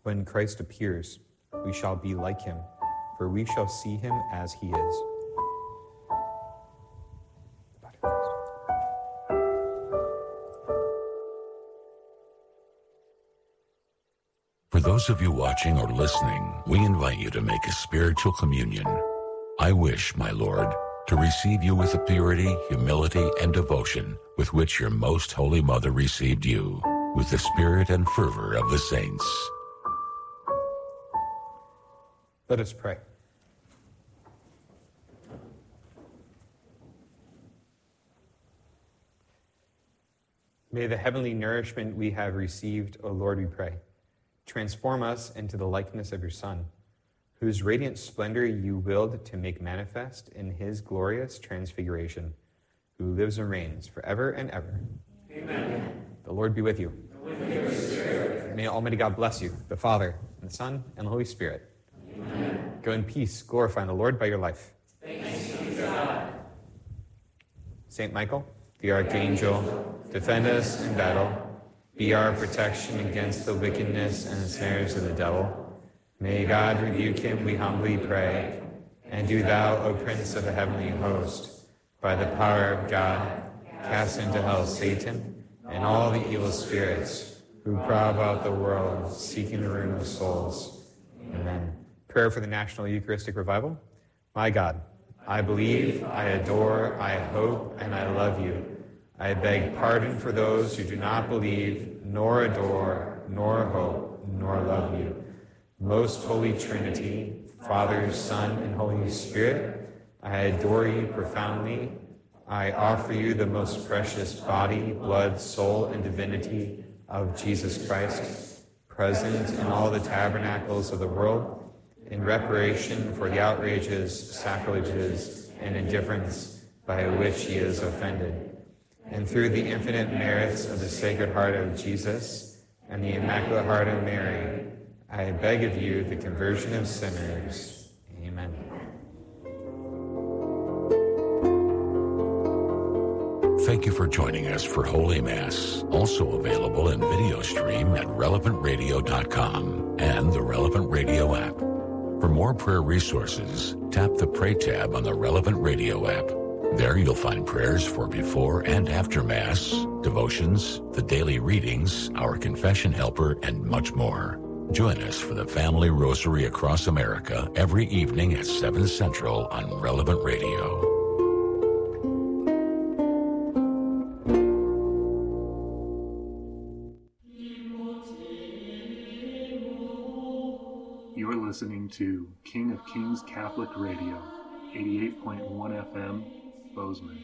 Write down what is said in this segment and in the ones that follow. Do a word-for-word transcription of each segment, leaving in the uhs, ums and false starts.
When Christ appears, we shall be like him, for we shall see him as he is. For those of you watching or listening, we invite you to make a spiritual communion. I wish, my Lord, to receive you with the purity, humility, and devotion with which your most holy mother received you, with the spirit and fervor of the saints. Let us pray. May the heavenly nourishment we have received, O Lord, we pray, transform us into the likeness of your Son, whose radiant splendor you willed to make manifest in his glorious transfiguration, who lives and reigns forever and ever. Amen. The Lord be with you. And with your spirit. May Almighty God bless you, the Father, and the Son, and the Holy Spirit. Amen. Go in peace, glorifying the Lord by your life. Thanks be to God. Saint Michael, the Archangel, defend us in battle. Be our protection against the wickedness and snares of the devil. May God rebuke him, we humbly pray. And do thou, O Prince of the heavenly host, by the power of God, cast into hell Satan and all the evil spirits who prowl about the world, seeking the ruin of souls. Amen. Prayer for the National Eucharistic Revival. My God, I believe, I adore, I hope, and I love you. I beg pardon for those who do not believe, nor adore, nor hope, nor love you. Most Holy Trinity, Father, Son, and Holy Spirit, I adore you profoundly. I offer you the most precious body, blood, soul, and divinity of Jesus Christ, present in all the tabernacles of the world, in reparation for the outrages, sacrileges, and indifference by which he is offended. And through the infinite merits of the Sacred Heart of Jesus and the Immaculate Heart of Mary, I beg of you the conversion of sinners. Amen. Thank you for joining us for Holy Mass, also available in video stream at relevant radio dot com and the Relevant Radio app. For more prayer resources, tap the Pray tab on the Relevant Radio app. There you'll find prayers for before and after Mass, devotions, the daily readings, our confession helper, and much more. Join us for the Family Rosary across America every evening at seven Central on Relevant Radio. You're listening to King of Kings Catholic Radio, eighty-eight point one F M, Bozeman.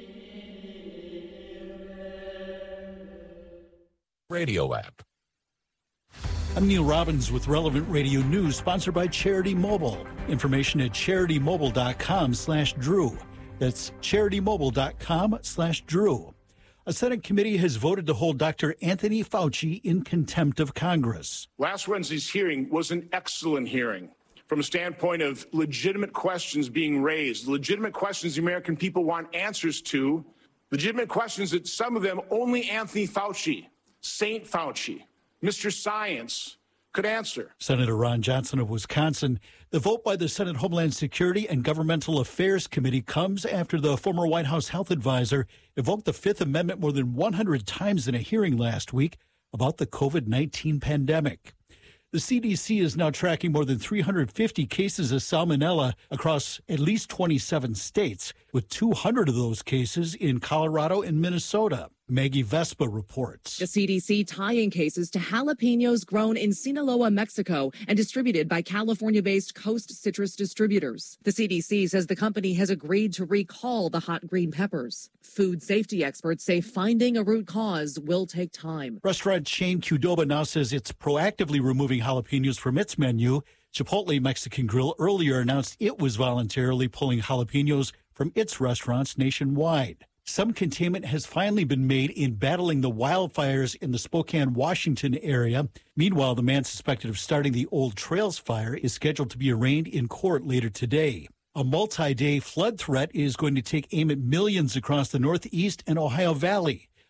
Radio app. I'm Neil Robbins with Relevant Radio News, sponsored by Charity Mobile. Information at charitymobile.com slash Drew. That's charitymobile.com slash Drew. A Senate committee has voted to hold Doctor Anthony Fauci in contempt of Congress. Last Wednesday's hearing was an excellent hearing from a standpoint of legitimate questions being raised, legitimate questions the American people want answers to, legitimate questions that some of them only Anthony Fauci, Saint Fauci, Mister Science could answer. Senator Ron Johnson of Wisconsin. The vote by the Senate Homeland Security and Governmental Affairs Committee comes after the former White House health advisor evoked the Fifth Amendment more than one hundred times in a hearing last week about the COVID nineteen pandemic. The C D C is now tracking more than three hundred fifty cases of salmonella across at least twenty-seven states, with two hundred of those cases in Colorado and Minnesota. Maggie Vespa reports. The C D C tying cases to jalapenos grown in Sinaloa, Mexico, and distributed by California-based Coast Citrus Distributors. The C D C says the company has agreed to recall the hot green peppers. Food safety experts say finding a root cause will take time. Restaurant chain Qdoba now says it's proactively removing jalapenos from its menu. Chipotle Mexican Grill earlier announced it was voluntarily pulling jalapenos from its restaurants nationwide. Some containment has finally been made in battling the wildfires in the Spokane, Washington area. Meanwhile, the man suspected of starting the Old Trails fire is scheduled to be arraigned in court later today. A multi-day flood threat is going to take aim at millions across the Northeast and Ohio Valley.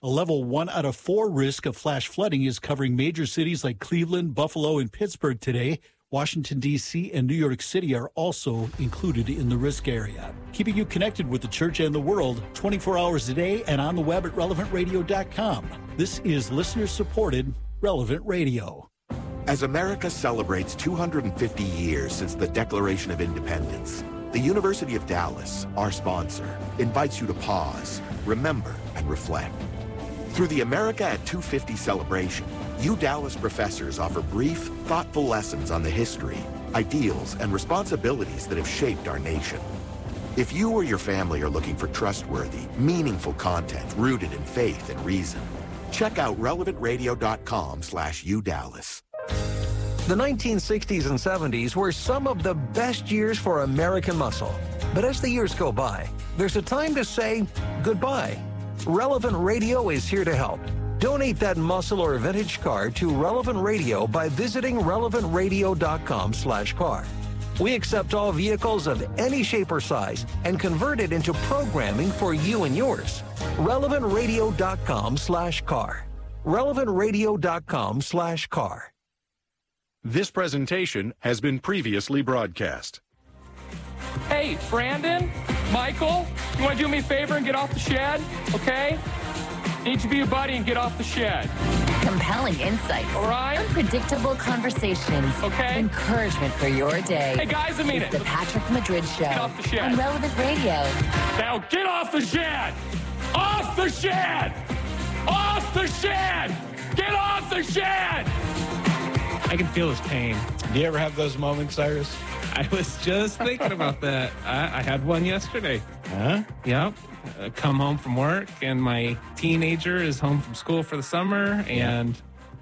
A level one out of four risk of flash flooding is covering major cities like Cleveland, Buffalo, and Pittsburgh today. Washington, D C and New York City are also included in the risk area. Keeping you connected with the church and the world twenty-four hours a day and on the web at relevant radio dot com. This is listener-supported Relevant Radio. As America celebrates two hundred fifty years since the Declaration of Independence, the University of Dallas, our sponsor, invites you to pause, remember, and reflect. Through the America at two fifty celebration, U Dallas professors offer brief, thoughtful lessons on the history, ideals, and responsibilities that have shaped our nation. If you or your family are looking for trustworthy, meaningful content rooted in faith and reason, check out relevant radio dot com slash U Dallas. The nineteen sixties and seventies were some of the best years for American muscle. But as the years go by, there's a time to say goodbye. Relevant Radio is here to help. Donate that muscle or vintage car to Relevant Radio by visiting relevant radio dot com slash car. We accept all vehicles of any shape or size and convert it into programming for you and yours. relevant radio dot com slash car. relevant radio dot com slash car. This presentation has been previously broadcast. Hey, Brandon, Michael, you want to do me a favor and get off the shed, okay? Need to be a buddy and get off the shed. Compelling insights. All right. Unpredictable conversations. Okay. Encouragement for your day. Hey, guys, I mean it's it. the Patrick Madrid Show. Get off the shed. On Relevant Radio. Now get off the shed! Off the shed! Off the shed! Get off the shed! I can feel his pain. Do you ever have those moments, Cyrus? I was just thinking about that. I, I had one yesterday. Huh? Yep. Uh, come home from work, and my teenager is home from school for the summer, and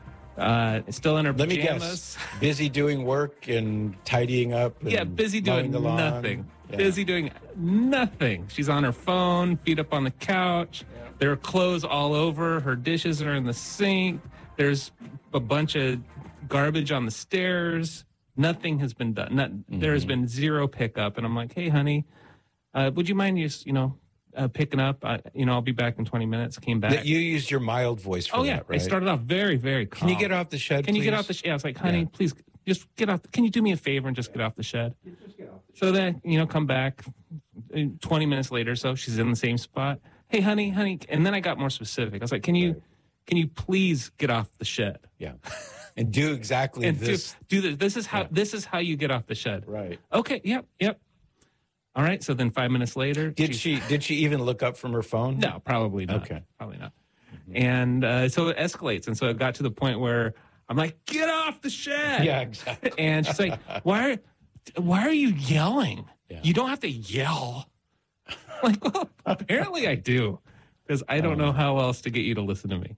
uh, still in her pajamas. Let me guess. Busy doing work and tidying up. And yeah, busy doing the lawn. nothing. Yeah. Busy doing nothing. She's on her phone, feet up on the couch. Yeah. There are clothes all over. Her dishes are in the sink. There's a bunch of garbage on the stairs. Nothing has been done. Not, mm-hmm. There has been zero pickup. And I'm like, hey, honey, uh, would you mind just, you know, uh, picking up? I, you know, I'll be back in twenty minutes. Came back. You used your mild voice for oh, yeah. that, right? I started off very, very calm. Can you get off the shed, Can please? you get off the shed? Yeah, I was like, honey, yeah. please just get off. The, can you do me a favor and just get off the shed? Just get off the so then, you know, come back twenty minutes later. So she's in the same spot. Hey, honey, honey. And then I got more specific. I was like, can you, right. can you please get off the shed? Yeah. And do exactly and this. Do, do this. This is how. Yeah. This is how you get off the shed. Right. Okay. Yep. Yep. All right. So then, five minutes later, did she? Did she even look up from her phone? No, probably not. Okay. Probably not. Mm-hmm. And uh, so it escalates, and so it got to the point where I'm like, "Get off the shed!" Yeah, exactly. And she's like, "Why? Are, why are you yelling? Yeah. You don't have to yell." I'm like, well, apparently I do, because I don't um, know how else to get you to listen to me.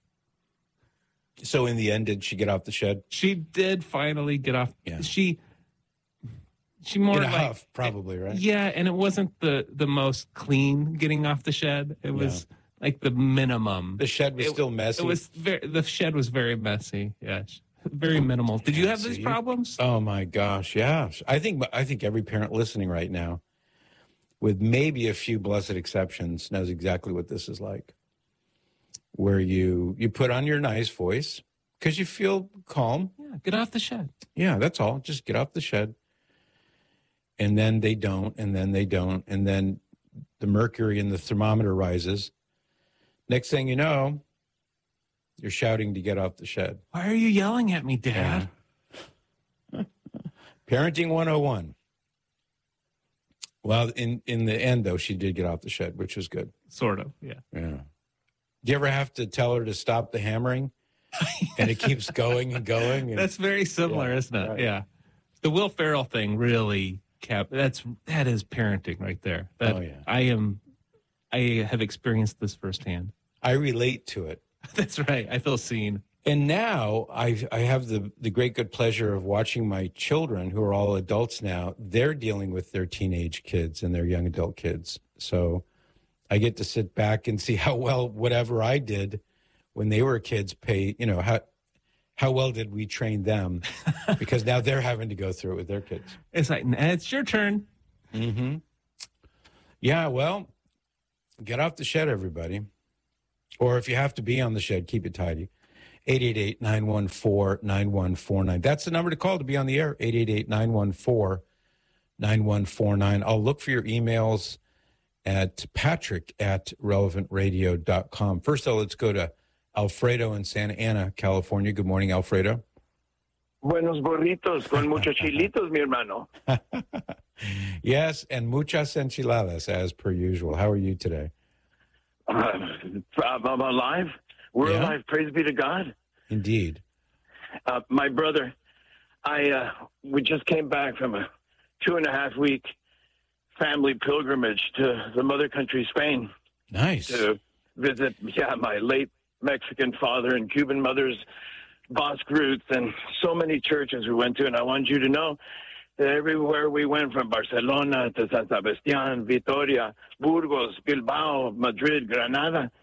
So in the end, did she get off the shed? She did finally get off. Yeah. She, she more in a like, huff, probably, right? Yeah, and it wasn't the, the most clean getting off the shed. It was yeah. like the minimum. The shed was it, still messy. It was very, the shed was very messy. Yeah, very minimal. Did you have so these you, problems? Oh my gosh, yeah. I think I think every parent listening right now, with maybe a few blessed exceptions, knows exactly what this is like. Where you you put on your nice voice because you feel calm. Yeah, get off the shed. Yeah, that's all. Just get off the shed. And then they don't, and then they don't, and then the mercury in the thermometer rises. Next thing you know, you're shouting to get off the shed. Why are you yelling at me, Dad? Yeah. Parenting one oh one. Well, in, in the end, though, she did get off the shed, which was good. Sort of, yeah. Yeah. Do you ever have to tell her to stop the hammering? And it keeps going and going? And, that's very similar, yeah, isn't it? right. Yeah. The Will Ferrell thing really kept, that's, that is parenting right there. That, oh, yeah. I am, I have experienced this firsthand. I relate to it. That's right. I feel seen. And now I I have the, the great good pleasure of watching my children, who are all adults now, they're dealing with their teenage kids and their young adult kids. So I get to sit back and see how well whatever I did when they were kids pay, you know, how how well did we train them? Because now they're having to go through it with their kids. It's like, it's your turn. Mm-hmm. Yeah, well, get off the shed, everybody. Or if you have to be on the shed, keep it tidy. eight eight eight, nine one four, nine one four nine. That's the number to call to be on the air, eight eight eight, nine one four, nine one four nine. I'll look for your emails at patrick at relevant radio dot com. First, though, let's go to Alfredo in Santa Ana, California. Good morning, Alfredo. Buenos burritos con muchos chilitos, mi hermano. Yes, and muchas enchiladas, as per usual. How are you today? Uh, I'm alive. We're Yeah? alive. Praise be to God. Indeed. Uh, my brother, I uh, we just came back from a two and a half week family pilgrimage to the mother country, Spain. Nice. To visit, yeah, my late Mexican father and Cuban mother's Basque roots, and so many churches we went to. And I want you to know that everywhere we went, from Barcelona to San Sebastián, Vitoria, Burgos, Bilbao, Madrid, Granada,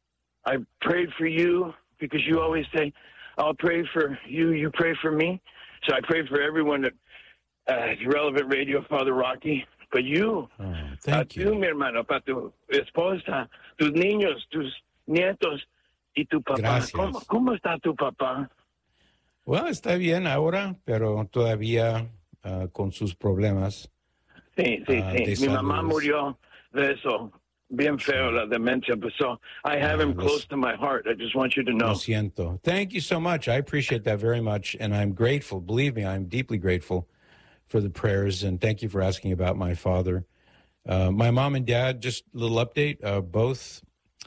I prayed for you because you always say, I'll pray for you, you pray for me. So I prayed for everyone at uh, Relevant Radio, Father Rocky. But you, oh, a tú, mi hermano, para tu esposa, tus niños, tus nietos, y tu papá. Gracias. ¿Cómo, ¿Cómo está tu papá? Well, está bien ahora, pero todavía uh, con sus problemas. Sí, sí, uh, sí. de Mi mamá salud. murió de eso. Bien feo, la demencia. But so I have him Ah, close this- to my heart. I just want you to know. Lo siento. Thank you so much. I appreciate that very much, and I'm grateful. Believe me, I'm deeply grateful for the prayers, and thank you for asking about my father. Uh, my mom and dad, just a little update, uh, both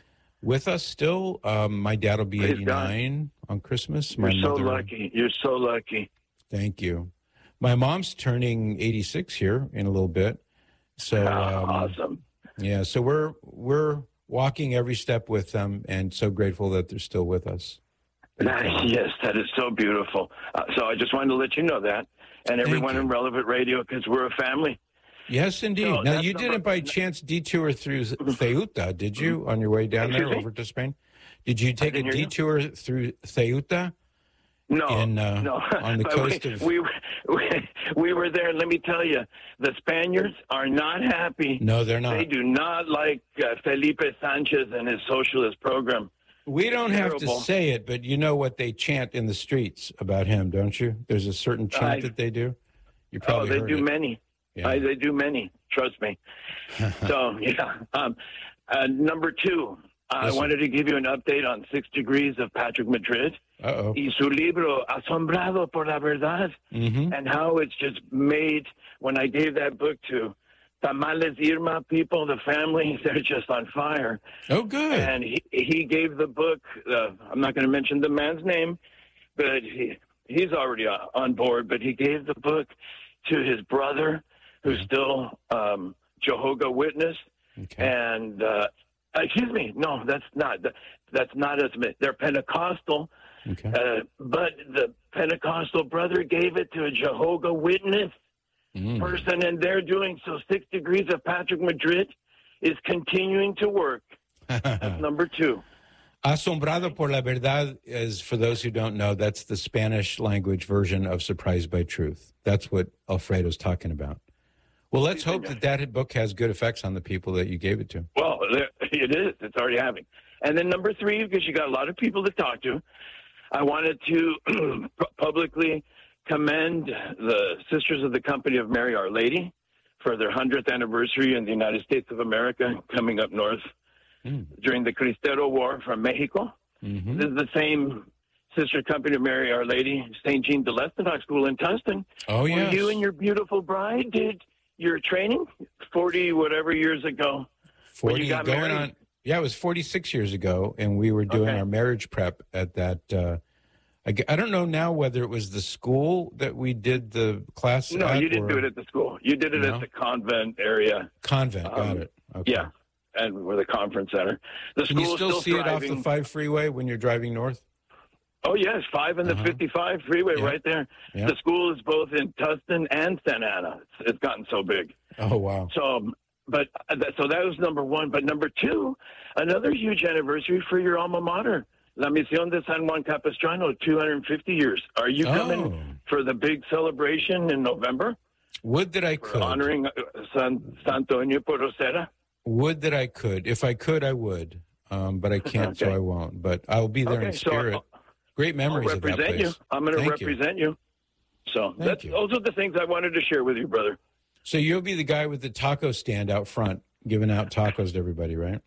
with us still. Um, my dad will be Praise eighty-nine on Christmas. You're My so mother, lucky. You're so lucky. Thank you. My mom's turning eighty-six here in a little bit. So Ah, um, awesome. Yeah, so we're we're walking every step with them, and so grateful that they're still with us. Yes, that is so beautiful. Uh, so I just wanted to let you know that, and everyone in Relevant Radio, because we're a family. Yes, indeed. So now, that's you number- didn't by chance detour through Ceuta, did you, on your way down there Excuse me? over to Spain? Did you take a didn't hear you. detour through Ceuta? No, in, uh, no. on the But coast we, of... we, we, we were there. Let me tell you, the Spaniards are not happy. No, they're not. They do not like uh, Felipe Sanchez and his socialist program. We don't have to Terrible. say it, but you know what they chant in the streets about him, don't you? There's a certain chant I- that they do. You Oh, probably they heard do it. many. Yeah. I, they do many. Trust me. So, yeah. Um, uh, number two, I Yes, sir. wanted to give you an update on Six Degrees of Patrick Madrid. Uh-oh. Y su libro, Asombrado por la Verdad, Mm-hmm. and how it's just made. When I gave that book to Tamales Irma people, the family, they're just on fire. Oh, good. And he, he gave the book, uh, I'm not going to mention the man's name, but he, he's already uh, on board, but he gave the book to his brother, who's still um, Jehovah Witness. Okay. And, uh, excuse me, no, that's not, that's not as, they're Pentecostal. Okay. Uh, but the Pentecostal brother gave it to a Jehovah Witness Mm. person, and they're doing so. Six Degrees of Patrick Madrid is continuing to work. That's number two. Asombrado por la Verdad is, for those who don't know, that's the Spanish language version of Surprised by Truth. That's what Alfredo's talking about. Well, let's hope that that book has good effects on the people that you gave it to. Well, there, it is. It's already having. And then number three, because you got a lot of people to talk to, I wanted to publicly commend the Sisters of the Company of Mary Our Lady for their hundredth anniversary in the United States of America, coming up north Mm. during the Cristero War from Mexico. Mm-hmm. This is the same Sister Company of Mary Our Lady, Saint Jean de Lestenbach School in Tustin. Oh, where yes. you and your beautiful bride did your training forty whatever years ago. when forty you got going married. on. Yeah, it was forty-six years ago, and we were doing Okay. our marriage prep at that. Uh, I, g- I don't know now whether it was the school that we did the class No, at you didn't or do it at the school. You did it No? at the convent area. convent. Got Um, it. Okay. Yeah, and with the conference center. The Can school you is still, see thriving. it off the five freeway when you're driving north? Oh yes, five and the Uh-huh. fifty-five freeway Yeah. right there. Yeah. The school is both in Tustin and Santa Ana. It's, it's gotten so big. Oh, wow. So, um, but uh, that, so that was number one. But number two, another huge anniversary for your alma mater, La Misión de San Juan Capistrano, two hundred fifty years. Are you coming Oh. for the big celebration in November? Would that I For could. honoring uh, San Santo Porosera? Would that I could. If I could, I would. um, but I can't, okay. so I won't. But I'll be there okay, in spirit. So Great memories I'll of that represent place. You. I'm going to Thank represent you. you. So Thank that's, you. those are the things I wanted to share with you, brother. So you'll be the guy with the taco stand out front, giving out tacos to everybody, right?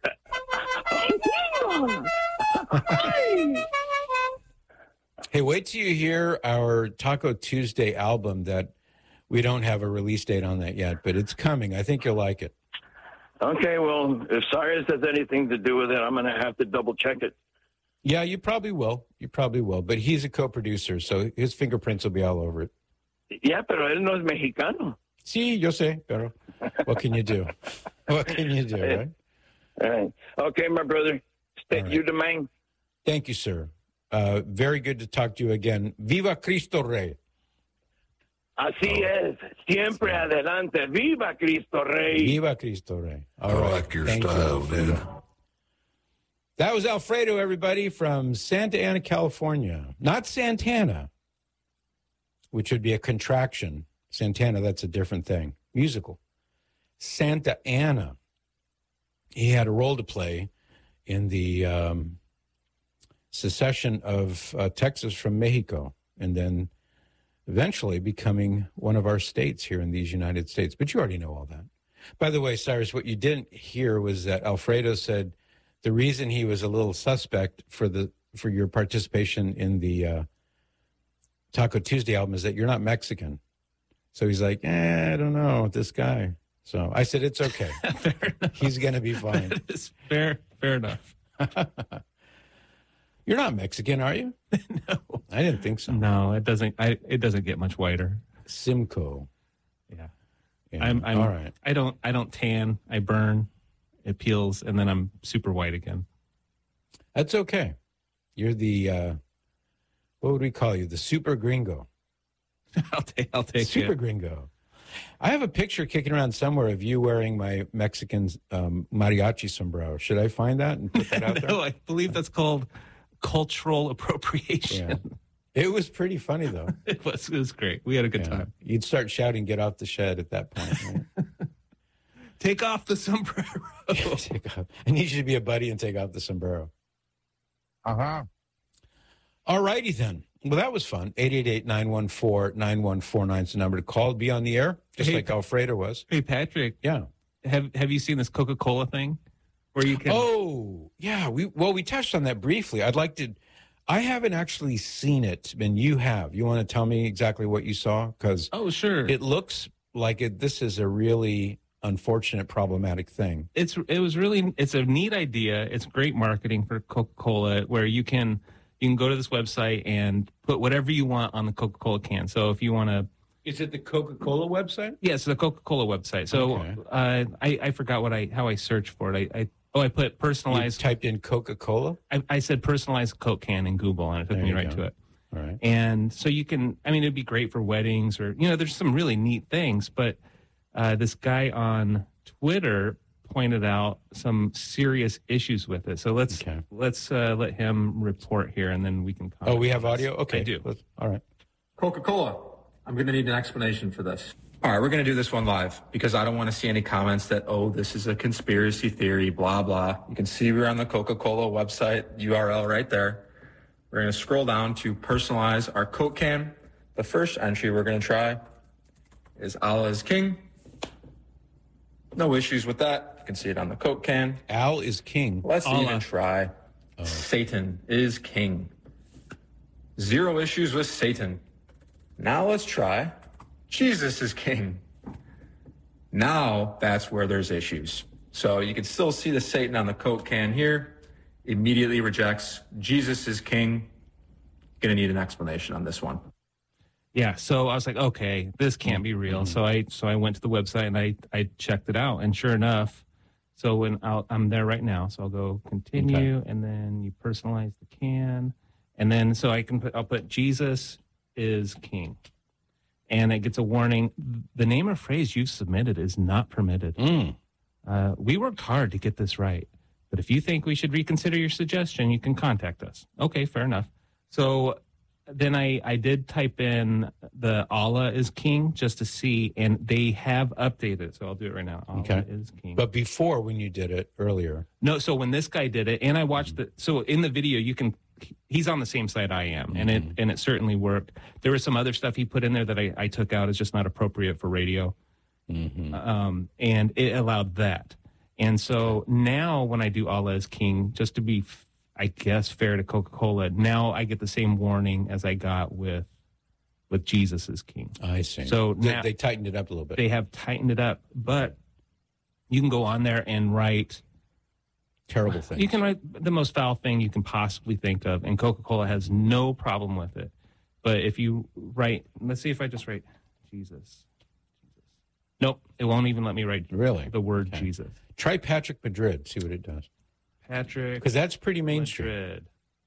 Hey, wait till you hear our Taco Tuesday album that we don't have a release date on that yet, but it's coming. I think you'll like it. Okay, well, if Cyrus has anything to do with it, I'm going to have to double check it. Yeah, you probably will. You probably will. But he's a co-producer, so his fingerprints will be all over it. Yeah, pero él no es mexicano. Sí, yo sé, pero what can you do? What can you do, right? All right. Okay, my brother. Stay right. you the man. Thank you, sir. Uh, very good to talk to you again. Viva Cristo Rey. Así oh. es. Siempre sí. Adelante. Viva Cristo Rey. Viva Cristo Rey. All I right. like your Thank style, you. dude. That was Alfredo, everybody, from Santa Ana, California. Not Santana, which would be a contraction. Santana, that's a different thing. Musical. Santa Ana. He had a role to play in the um, secession of uh, Texas from Mexico, and then eventually becoming one of our states here in these United States. But you already know all that. By the way, Cyrus, what you didn't hear was that Alfredo said the reason he was a little suspect for the for your participation in the uh, Taco Tuesday album is that you're not Mexican. So he's like, eh, I don't know, this guy. So I said, it's okay. He's going to be fine. It's fair, fair enough. You're not Mexican, are you? No, I didn't think so. No, it doesn't. I it doesn't get much whiter. Simcoe. Yeah, yeah. I'm. I'm all right. I don't. I don't tan. I burn. It peels, and then I'm super white again. That's okay. You're the. Uh, what would we call you? The super gringo. I'll take. I'll take super it. gringo. I have a picture kicking around somewhere of you wearing my Mexican um, mariachi sombrero. Should I find that and put that out no, there? I believe that's called cultural appropriation. Yeah. It was pretty funny, though. it was. It was great. We had a good yeah. time. You'd start shouting, "Get off the shed!" at that point. Right? Take off the sombrero. take off. I need you to be a buddy and take off the sombrero. Uh huh. All righty then. Well, that was fun. eight eight eight, nine one four, nine one four nine is the number to call. Be on the air, just hey, like Alfredo was. Hey, Patrick. Yeah. Have Have you seen this Coca-Cola thing? Where you can... Oh, yeah. We Well, we touched on that briefly. I'd like to... I haven't actually seen it, and you have. You want to tell me exactly what you saw? Because oh, sure. It looks like it, this is a really unfortunate, problematic thing. It's It was really... It's a neat idea. It's great marketing for Coca-Cola, where you can... You can go to this website and put whatever you want on the Coca-Cola can. So if you want to... Is it the Coca-Cola website? Yes, yeah, the Coca-Cola website. So okay. uh, I, I forgot what I how I searched for it. I, I Oh, I put personalized... You typed in Coca-Cola? I, I said personalized Coke can in Google, and it took there me right go. to it. All right. And so you can... I mean, it'd be great for weddings or... You know, there's some really neat things, but uh, this guy on Twitter... pointed out some serious issues with it. So let's okay. let's uh, let him report here, and then we can comment. Oh, we have audio? Okay. I do. Let's, all right. Coca-Cola, I'm going to need an explanation for this. All right, we're going to do this one live because I don't want to see any comments that, oh, this is a conspiracy theory, blah, blah. You can see we're on the Coca-Cola website, U R L right there. We're going to scroll down to personalize our Coke can. The first entry we're going to try is Allah is King. No issues with that. You can see it on the Coke can. Al is king. Let's Allah. even try. Oh. Satan is king. Zero issues with Satan. Now let's try. Jesus is king. Now that's where there's issues. So you can still see the Satan on the Coke can here. Immediately rejects. Jesus is king. Gonna need an explanation on this one. Yeah, so I was like, okay, this can't be real. Mm-hmm. So I so I went to the website and I, I checked it out, and sure enough, so when I'll, I'm there right now, so I'll go continue, okay. and then you personalize the can, and then so I can put I'll put Jesus is king, and it gets a warning: the name or phrase you've submitted is not permitted. Mm. Uh, we worked hard to get this right, but if you think we should reconsider your suggestion, you can contact us. Okay, fair enough. So then I, I did type in the Allah is King just to see, and they have updated. So I'll do it right now. Allah Okay. is King. But before, when you did it earlier. No, so when this guy did it, and I watched the, so in the video, you can, he's on the same side I am, and it and it certainly worked. There was some other stuff he put in there that I, I took out. It's just not appropriate for radio. Mm-hmm. Um, and it allowed that. And so now when I do Allah is King, just to be, I guess, fair to Coca-Cola, now I get the same warning as I got with with Jesus is King. I see. So they, now, they tightened it up a little bit. They have tightened it up, but you can go on there and write terrible things. You can write the most foul thing you can possibly think of, and Coca-Cola has no problem with it. But if you write, let's see if I just write Jesus. Nope, it won't even let me write really the word okay. Jesus. Try Patrick Madrid, see what it does. Patrick. Because that's pretty mainstream. Madrid.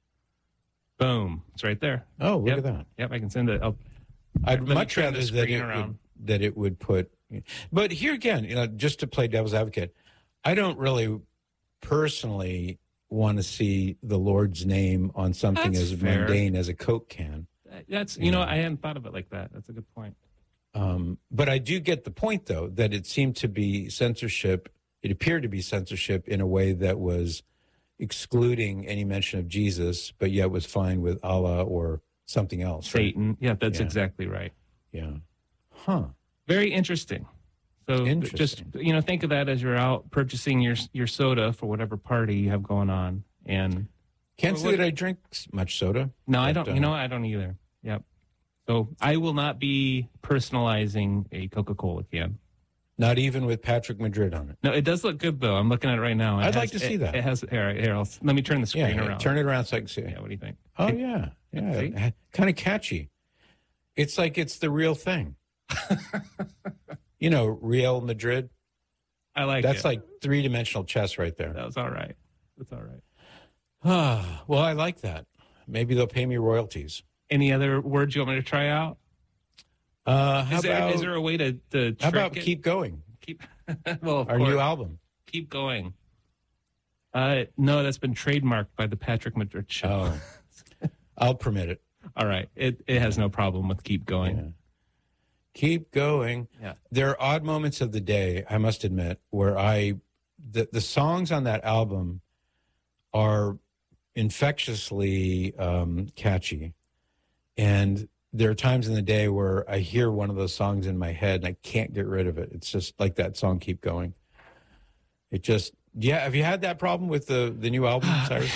Boom. It's right there. Oh, look yep. at that. Yep, I can send it. I'll, I'd let me much turn rather the that screen it, around. would, that it would put... But here again, you know, just to play devil's advocate, I don't really personally want to see the Lord's name on something That's as fair. mundane as a Coke can. That's, you know, I hadn't thought of it like that. That's a good point. Um, but I do get the point, though, that it seemed to be censorship. It appeared to be censorship in a way that was excluding any mention of Jesus, but yet was fine with Allah or something else. Satan. Right? Yeah, that's Yeah. exactly right. Yeah. Huh. Very interesting. So Interesting. just, you know, think of that as you're out purchasing your your soda for whatever party you have going on. And Can't Well, say what- that I drink much soda. no, I but, don't, uh, you know, I don't either. Yep. So I will not be personalizing a Coca-Cola can. Not even with Patrick Madrid on it. No, it does look good, though. I'm looking at it right now. It I'd has- like to see it- that. It has, here, here I'll, let me turn the screen Yeah, around. turn it around so I can see it. Yeah, what do you think? Oh, yeah. Yeah. Kind of catchy. It's like it's the real thing. You know, Real Madrid. I like That's it. like three-dimensional chess right there. That was all right. That's all right. Ah, well, I like that. Maybe they'll pay me royalties. Any other words you want me to try out? Uh, how is, there, about, is there a way to, to how trick about it? Keep Going? Keep well, of Our course. new album. Keep Going. Uh, no, that's been trademarked by the Patrick Madrid show. Oh, I'll permit it. All right. It it has no problem with Keep Going. Yeah. Keep going. Yeah. There are odd moments of the day, I must admit, where I, the, the songs on that album are infectiously um, catchy. And there are times in the day where I hear one of those songs in my head and I can't get rid of it. It's just like that song, Keep Going. It just, yeah. Have you had that problem with the, the new album, Cyrus?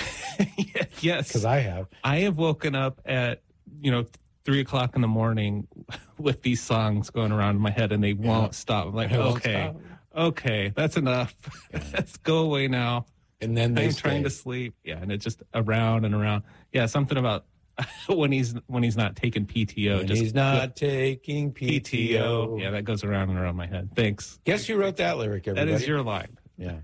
Yes. Because I have. I have woken up at, you know, three o'clock in the morning with these songs going around in my head and they won't stop. I'm like, They won't okay, stop. okay, that's enough. Let's go away now. And then they I'm stay. trying to sleep. Yeah, and it's just around and around. Yeah, something about when he's when he's not taking P T O. When just he's not taking P T O. Yeah, that goes around and around my head. Thanks. Guess who wrote that lyric, everybody? That is your line. Yeah.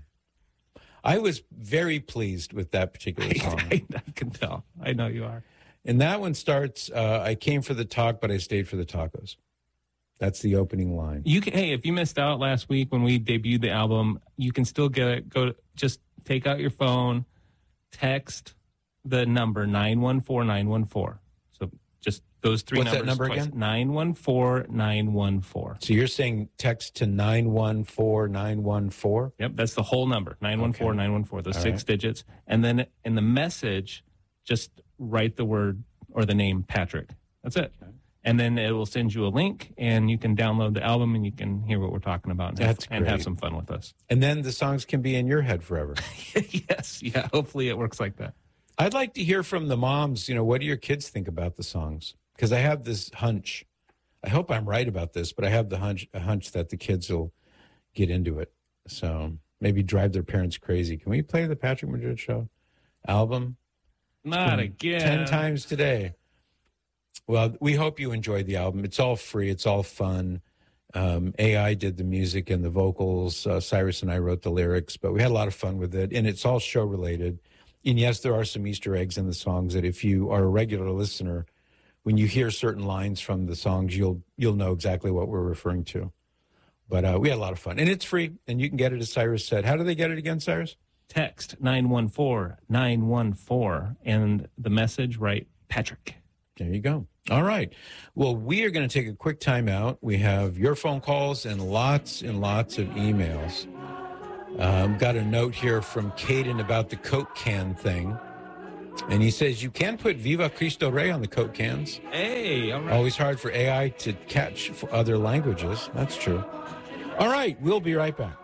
I was very pleased with that particular song. I, I can tell. I know you are. And that one starts, uh, I came for the talk, but I stayed for the tacos. That's the opening line. You can. Hey, if you missed out last week when we debuted the album, you can still get it. Go just take out your phone, text the number nine one four nine one four. So just those three What's numbers. that number twice. again? nine one four nine one four. So you're saying text to nine one four nine one four? Yep, that's the whole number. nine one four nine one four, those All six right. digits. And then in the message, just write the word or the name Patrick. That's it. And then it will send you a link and you can download the album and you can hear what we're talking about and, That's have, and have great. some fun with us. And then the songs can be in your head forever. Yes. Yeah. Hopefully it works like that. I'd like to hear from the moms, you know, what do your kids think about the songs? Because I have this hunch. I hope I'm right about this, but I have the hunch, a hunch that the kids will get into it. So maybe drive their parents crazy. Can we play the Patrick Madrid Show album? Not again. Ten times today. Well, we hope you enjoyed the album. It's all free. It's all fun. Um, A I did the music and the vocals. Uh, Cyrus and I wrote the lyrics, but we had a lot of fun with it. And it's all show related. And yes, there are some Easter eggs in the songs that if you are a regular listener, when you hear certain lines from the songs, you'll you'll know exactly what we're referring to. But uh, we had a lot of fun. And it's free. And you can get it, as Cyrus said. How do they get it again, Cyrus? Text nine one four nine one four and the message, write Patrick. There you go. All right. Well, we are going to take a quick time out. We have your phone calls and lots and lots of emails. Um, got a note here from Caden about the Coke can thing. And he says, you can put Viva Cristo Rey on the Coke cans. Hey, all right. Always hard for A I to catch for other languages. That's true. All right. We'll be right back.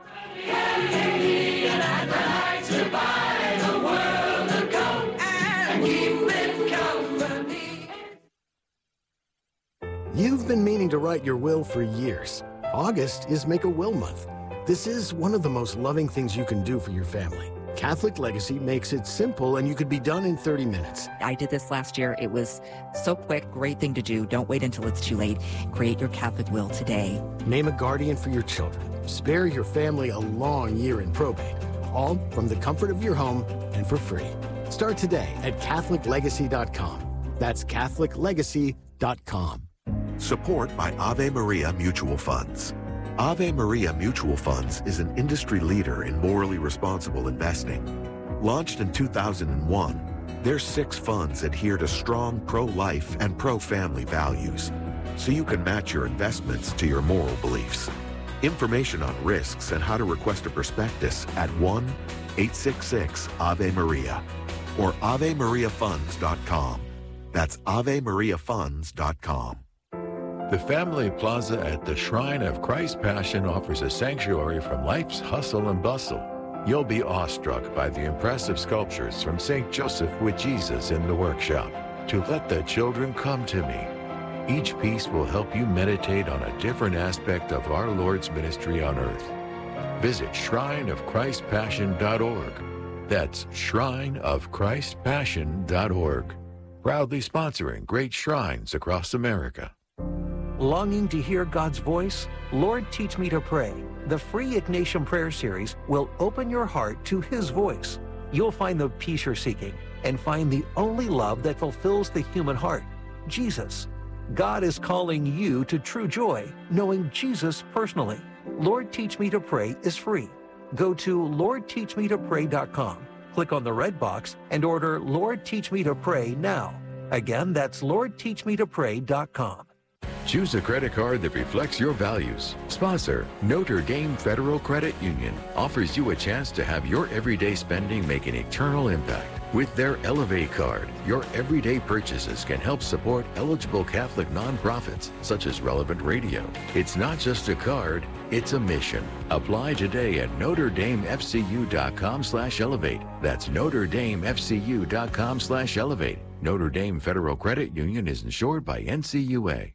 You've been meaning to write your will for years. August is Make a Will Month. This is one of the most loving things you can do for your family. Catholic Legacy makes it simple, and you could be done in thirty minutes. I did this last year. It was so quick. Great thing to do. Don't wait until it's too late. Create your Catholic will today. Name a guardian for your children. Spare your family a long year in probate. All from the comfort of your home and for free. Start today at Catholic Legacy dot com. That's Catholic Legacy dot com. Support by Ave Maria Mutual Funds. Ave Maria Mutual Funds is an industry leader in morally responsible investing. Launched in two thousand one, their six funds adhere to strong pro-life and pro-family values, so you can match your investments to your moral beliefs. Information on risks and how to request a prospectus at one eight six six Ave Maria or Ave Maria Funds dot com. That's Ave Maria Funds dot com. The Family Plaza at the Shrine of Christ Passion offers a sanctuary from life's hustle and bustle. You'll be awestruck by the impressive sculptures from Saint Joseph with Jesus in the workshop. To Let the Children Come to Me. Each piece will help you meditate on a different aspect of our Lord's ministry on earth. Visit shrine of christ passion dot org. That's shrine of christ passion dot org. Proudly sponsoring great shrines across America. Longing to hear God's voice? Lord, Teach Me to Pray. The free Ignatian Prayer Series will open your heart to His voice. You'll find the peace you're seeking and find the only love that fulfills the human heart, Jesus. God is calling you to true joy, knowing Jesus personally. Lord, Teach Me to Pray is free. Go to lord teach me to pray dot com, click on the red box, and order Lord, Teach Me to Pray now. Again, that's lord teach me to pray dot com. Choose a credit card that reflects your values. Sponsor, Notre Dame Federal Credit Union, offers you a chance to have your everyday spending make an eternal impact. With their Elevate card, your everyday purchases can help support eligible Catholic nonprofits, such as Relevant Radio. It's not just a card, it's a mission. Apply today at notre dame f c u dot com slash elevate. That's notre dame f c u dot com slash elevate. Notre Dame Federal Credit Union is insured by N C U A.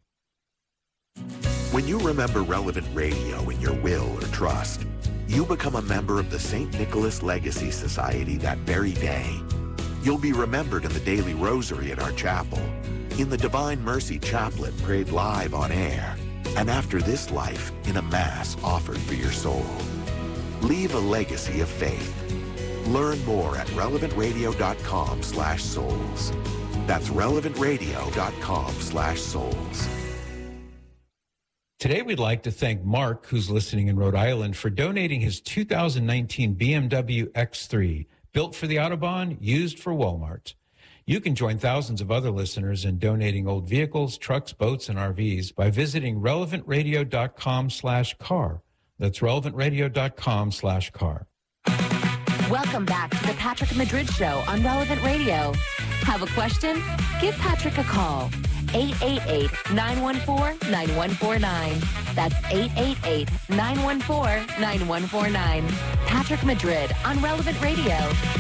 When you remember Relevant Radio in your will or trust, you become a member of the Saint Nicholas Legacy Society that very day. You'll be remembered in the daily rosary at our chapel, in the Divine Mercy Chaplet prayed live on air, and after this life in a Mass offered for your soul. Leave a legacy of faith. Learn more at relevant radio dot com slash souls. That's relevant radio dot com slash souls. Today, we'd like to thank Mark, who's listening in Rhode Island, for donating his two thousand nineteen B M W X three, built for the Autobahn, used for Walmart. You can join thousands of other listeners in donating old vehicles, trucks, boats, and R Vs by visiting relevant radio dot com slash car. That's relevant radio dot com slash car. Welcome back to the Patrick Madrid Show on Relevant Radio. Have a question? Give Patrick a call. eight eight eight, nine one four, nine one four nine. That's eight eight eight, nine one four, nine one four nine. Patrick Madrid on Relevant Radio.